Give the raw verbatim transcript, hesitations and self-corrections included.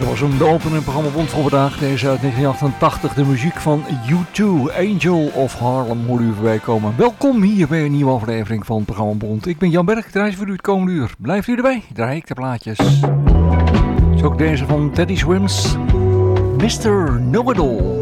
was hem, de opening programma Bond voor vandaag. Deze uit negentien achtentachtig, de muziek van U twee, Angel of Harlem, hoor u voorbij komen. Welkom hier bij een nieuwe aflevering van het programma Bond. Ik ben Jan Berg, draai voor u het komende uur. Blijft u erbij, draai ik de plaatjes. Zo ook deze van Teddy Swims, mister Know-It-All.